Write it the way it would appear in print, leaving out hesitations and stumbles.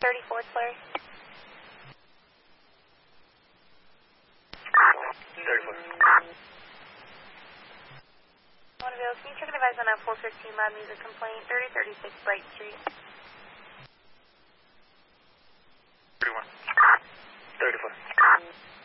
34th, Larry. 34th. One available. Can you check and advise on a 415 loud music complaint, 3036 Bright Street?